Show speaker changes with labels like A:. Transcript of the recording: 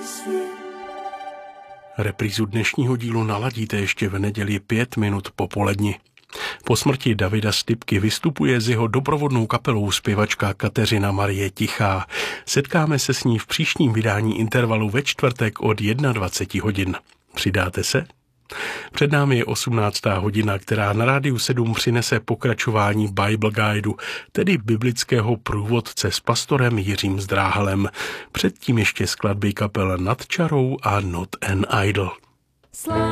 A: Reprízu dnešního dílu naladíte ještě v neděli 5 minut po poledni. Po smrti Davida Stipky vystupuje s jeho doprovodnou kapelou zpěvačka Kateřina Marie Tichá. Setkáme se s ní v příštím vydání Intervalu ve čtvrtek od 21 hodin. Přidáte se? Před námi je 18. hodina, která na Rádiu 7 přinese pokračování Bible Guideu, tedy biblického průvodce s pastorem Jiřím Zdráhalem. Předtím ještě skladby kapel Nad čarou a Not an Idol.